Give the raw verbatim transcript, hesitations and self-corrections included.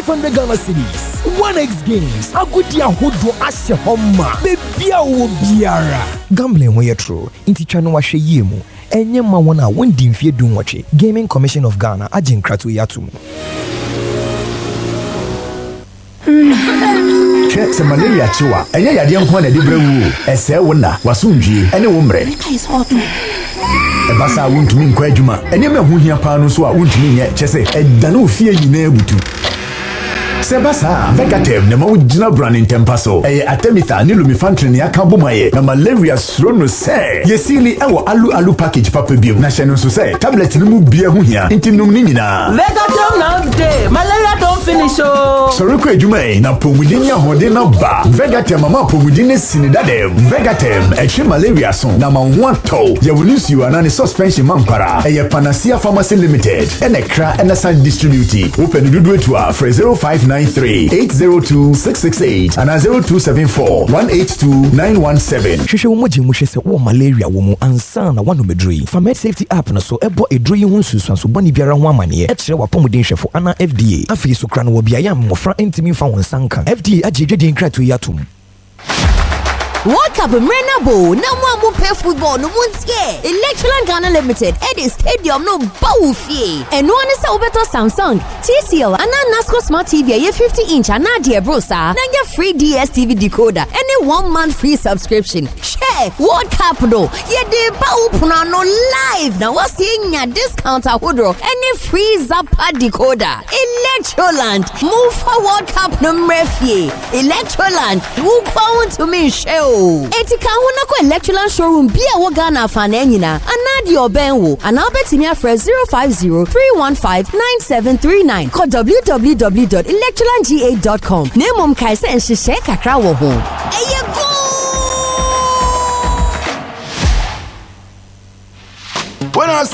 hundred Ghana cedis. one x games. Agudi ahodo ashe homa. Bebia wo biara. Gambling wey true. Inti chano wa hwe yemu. Enye ma wona wondi mfie dum wache. Gaming Commission of Ghana agin kratu yatum. Che se malaria chiwa. Enye yade nko na de brewu. Ese wona wasundwie ene wo mre. Ebasa wontumi nkwa adwuma. Enye me ho hia pa no so a wontumi nye chese edane ofie nyina ebutu. Sebasa Vegatem ne ma wugina brand in tempaso. Eye Artemether ne Lumifantrin ya ka bomaye. Na malaria suro no se. Yesili ewo alu alu package papa biom. Na hye no so se tablet ne mu bia ho hia. Intinum ni nyina. Vegatem na day. Malaria don't finish oh. Soro ko adwuma e na pomudin ya hode na ba. Vegatem mama pomudin ne sinidadem. Vegatem e hwe malaria so na ma ho ato. Ye wonisi wa na ne suspension mankwara. Eye Panacea Pharmacy Limited. Ene kra ene san distribute. Open dudu etu a for zero five nine three eight zero two six six eight and zero two seven four one eight two nine one seven. Hwehwe wo moje mu hwese wo malaria wo mu ansa na wano medrui. Famed Safety app na so ebo edrui ho nsusuanso boni biara ho amane e kire wa pomuden hwefo ana F D A. Afi so kra no wo bia ya mmofra ntimi fa won sanka. F D A agedwedin kratu yatum. World Cup Mrenabo, no more play football, no one's here. Electroland Ghana Limited, Eddie Stadium, no Bawufi. And one is Obeto Samsung, T C L, and Nasco Smart T V, a fifty inch, and Nadia Brosa, and your free D S T V decoder, and a one month free subscription. Share World Cup, though. Yeah, the Bawupuna no live. Now, what's seeing your discount at Woodrow, and a free Zappa decoder. Electroland, move for World Cup no Mrefi. Electroland, who bound to me, show. Etika huna ko Electroland showroom bia wo Ghana fa na nyina anadi obenwo ana obetimi afre zero five zero three one five nine seven three nine call w w w dot electroland g a dot com nemom kai se nhihye kakra wo ho eye go. When I